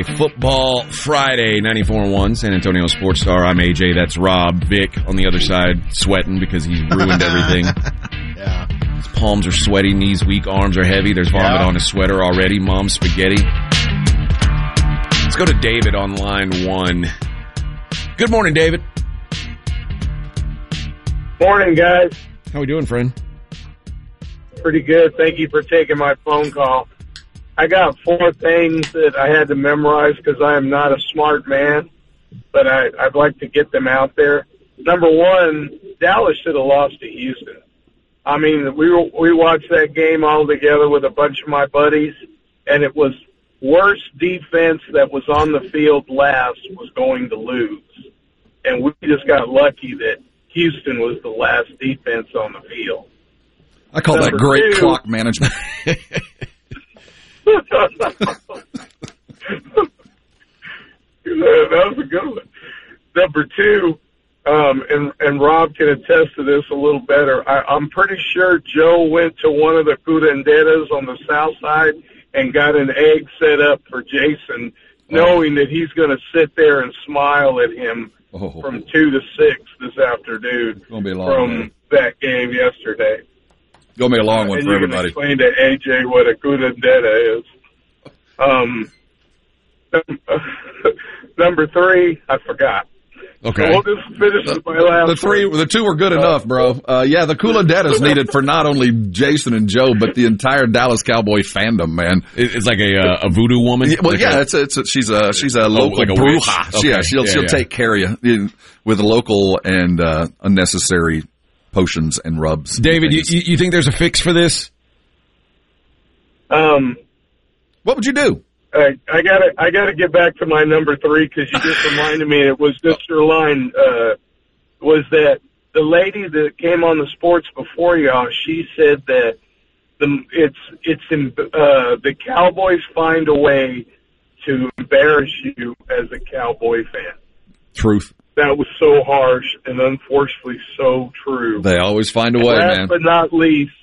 Football Friday, 94.1, San Antonio Sports Star. I'm AJ. That's Rob. Vic on the other side, sweating because he's ruined everything. Yeah. His palms are sweaty, knees weak, arms are heavy. There's vomit on his sweater already. Mom's spaghetti. Let's go to David on line 1. Good morning, David. Morning, guys. How we doing, friend? Pretty good. Thank you for taking my phone call. I got 4 things that I had to memorize because I am not a smart man, but I'd like to get them out there. Number 1, Dallas should have lost to Houston. I mean, we watched that game all together with a bunch of my buddies, and it was worst defense that was on the field last was going to lose. And we just got lucky that Houston was the last defense on the field. I call that great clock management. That was a good one. Number 2, and Rob can attest to this a little better. I'm pretty sure Joe went to one of the Curanderas on the south side and got an egg set up for Jason, knowing that he's going to sit there and smile at him from 2 to 6 this afternoon from that game yesterday. Gonna be a long one for everybody. And you can explain to AJ what a curandera is. Number 3, I forgot. Okay. So we'll just finish with my last The 2 were good enough, bro. Yeah, the curanderas needed for not only Jason and Joe, but the entire Dallas Cowboy fandom, man. It's like a voodoo woman? Well, yeah, she's a local like a bruja. Okay. Yeah, she'll take care of you with local and unnecessary potions and rubs. David, you think there's a fix for this? What would you do? I gotta get back to my number 3 because you just reminded me. It was just your line. Was that the lady that came on the sports before y'all? She said that the Cowboys find a way to embarrass you as a Cowboy fan. Truth. That was so harsh and unfortunately so true. They always find a way, man. Last but not least,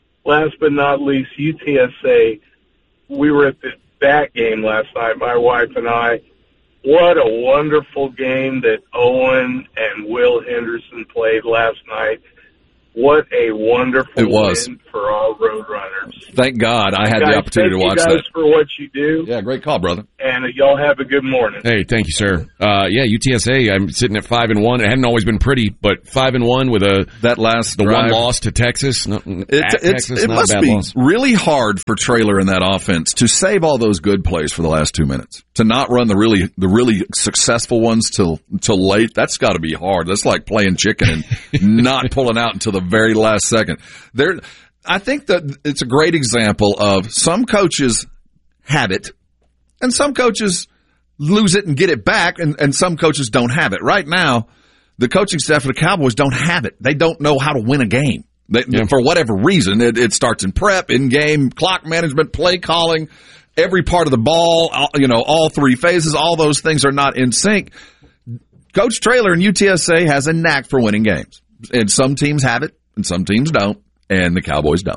UTSA. We were at that game last night, my wife and I. What a wonderful game that Owen and Will Henderson played last night. What a wonderful win for all Roadrunners. Thank God I had the opportunity to watch that. Thank you guys for what you do. Yeah, great call, brother. And y'all have a good morning. Hey, thank you, sir. UTSA, I'm sitting at 5-1. It hadn't always been pretty, but 5-1 with the one loss to Texas. It must be really hard for Traylor in that offense to save all those good plays for the last 2 minutes. To not run the really successful ones till late. That's got to be hard. That's like playing chicken and not pulling out until the very last second. I think that it's a great example of some coaches have it, and some coaches lose it and get it back, and some coaches don't have it. Right now, the coaching staff of the Cowboys don't have it. They don't know how to win a game. For whatever reason, it starts in prep, in-game, clock management, play calling, every part of the ball, all 3 phases, all those things are not in sync. Coach Traylor in UTSA has a knack for winning games. And some teams have it, and some teams don't, and the Cowboys don't.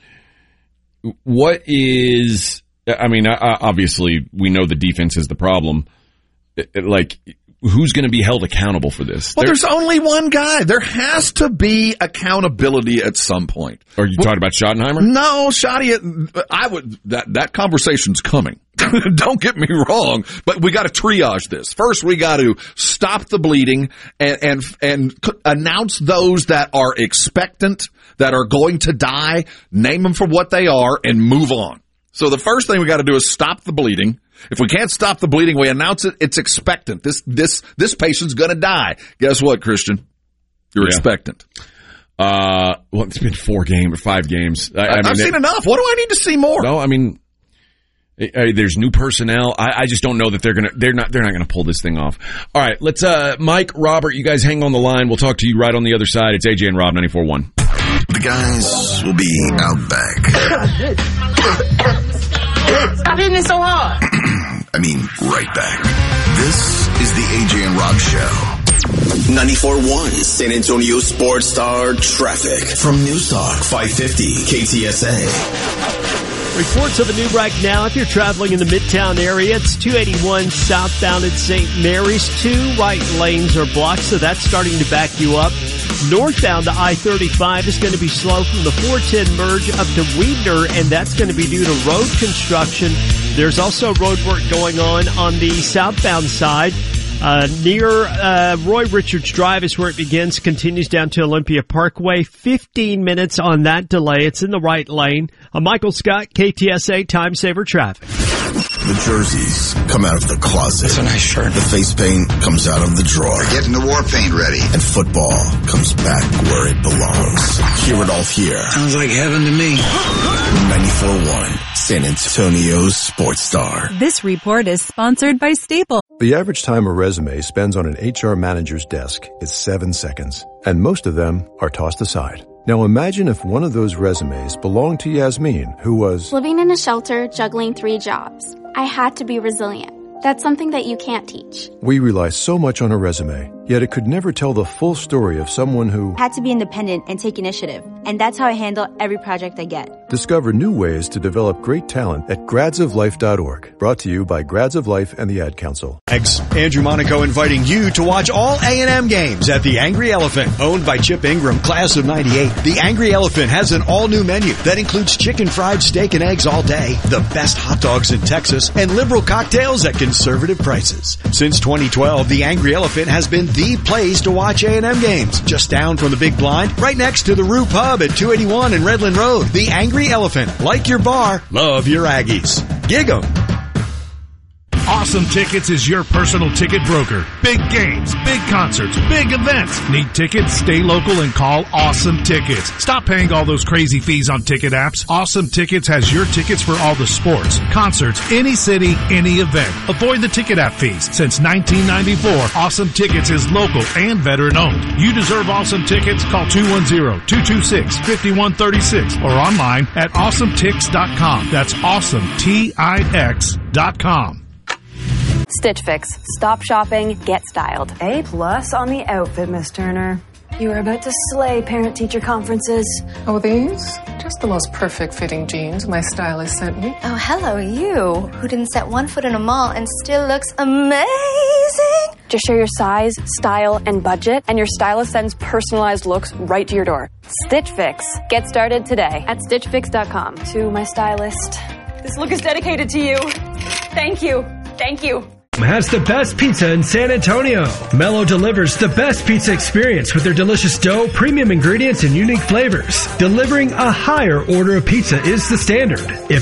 Obviously, we know the defense is the problem. Who's going to be held accountable for this? Well, there's only one guy. There has to be accountability at some point. Are you talking about Schottenheimer? No, that conversation's coming. Don't get me wrong, but we got to triage this. First, we got to stop the bleeding and announce those that are expectant, that are going to die, name them for what they are, and move on. So the first thing we got to do is stop the bleeding. If we can't stop the bleeding, we announce it. It's expectant. This patient's going to die. Guess what, Christian? You're expectant. It's been 5 games. I've seen enough. What do I need to see more? No, there's new personnel. I just don't know that they're not going to pull this thing off. All right, let's Mike, Robert, you guys hang on the line. We'll talk to you right on the other side. It's AJ and Rob 94.1. The guys will be out back. Stop hitting it so hard. Right back. This is the AJ and Rob Show. 94.1 San Antonio Sports Star Traffic from News Talk 550 KTSA. Reports of a new wreck now. If you're traveling in the Midtown area, it's 281 southbound at St. Mary's. 2 right lanes are blocked, so that's starting to back you up. Northbound to I-35 is going to be slow from the 410 merge up to Weidner, and that's going to be due to road construction. There's also road work going on the southbound side. Near Roy Richards Drive is where it begins, continues down to Olympia Parkway. 15 minutes on that delay. It's in the right lane. I'm Michael Scott, KTSA Time Saver Traffic. The jerseys come out of the closet. It's a nice shirt. The face paint comes out of the drawer. We're getting the war paint ready. And football comes back where it belongs. Hear it all here. Sounds like heaven to me. 94.1 San Antonio's Sports Star. This report is sponsored by Staples. The average time a resume spends on an HR manager's desk is 7 seconds, and most of them are tossed aside. Now imagine if one of those resumes belonged to Yasmin, who was living in a shelter, juggling 3 jobs. I had to be resilient. That's something that you can't teach. We rely so much on a resume, yet it could never tell the full story of someone who had to be independent and take initiative. And that's how I handle every project I get. Discover new ways to develop great talent at gradsoflife.org. Brought to you by Grads of Life and the Ad Council. Andrew Monaco inviting you to watch all A&M games at the Angry Elephant, owned by Chip Ingram, class of 98. The Angry Elephant has an all-new menu that includes chicken fried steak and eggs all day, the best hot dogs in Texas, and liberal cocktails at conservative prices. Since 2012, the Angry Elephant has been the place to watch A&M games. Just down from the Big Blind, right next to the Rue Pub at 281 and Redland Road. The Angry Elephant. Like your bar, love your Aggies. Gig 'em. Awesome Tickets is your personal ticket broker. Big games, big concerts, big events. Need tickets? Stay local and call Awesome Tickets. Stop paying all those crazy fees on ticket apps. Awesome Tickets has your tickets for all the sports, concerts, any city, any event. Avoid the ticket app fees. Since 1994, Awesome Tickets is local and veteran owned. You deserve Awesome Tickets. Call 210-226-5136 or online at awesometix.com. That's awesometix.com. Stitch Fix. Stop shopping, get styled. A+ on the outfit, Miss Turner. You are about to slay parent-teacher conferences. Oh, these? Just the most perfect fitting jeans my stylist sent me. Oh, hello, you, who didn't set one foot in a mall and still looks amazing. Just share your size, style, and budget, and your stylist sends personalized looks right to your door. Stitch Fix. Get started today at stitchfix.com. To my stylist, this look is dedicated to you. Thank you. Thank you. Has the best pizza in San Antonio. Mello delivers the best pizza experience with their delicious dough, premium ingredients, and unique flavors. Delivering a higher order of pizza is the standard. If